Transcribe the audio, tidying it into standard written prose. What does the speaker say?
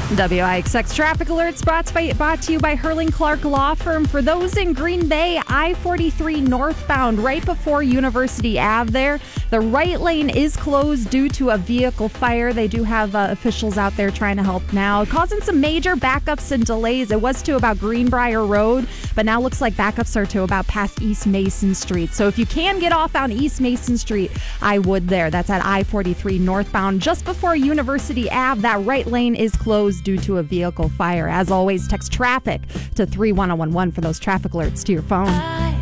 WIXX traffic alerts brought to you by Hurling Clark Law Firm. For those in Green Bay, I-43 northbound, right before University Ave there. The right lane is closed due to a vehicle fire. They do have officials out there trying to help now, causing some major backups and delays. It was to about Greenbrier Road, but now looks like backups are to about past East Mason Street. So if you can get off on East Mason Street, I would there. That's at I-43 northbound, just before University Ave. That right lane is closed due to a vehicle fire. As always, text traffic to 31011 for those traffic alerts to your phone.